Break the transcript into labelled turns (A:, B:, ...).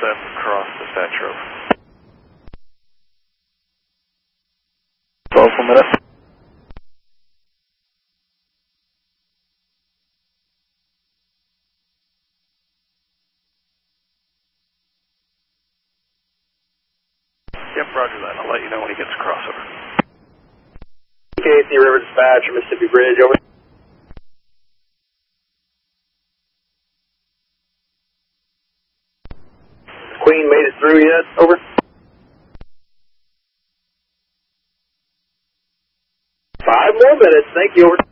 A: them cross dispatch over.
B: 12 per minute.
A: Yep, roger that. I'll let you know when he gets across over.
C: KC River Dispatch, Mississippi Bridge, over. Queen made it through yet? Over. 5 more minutes. Thank you. Over.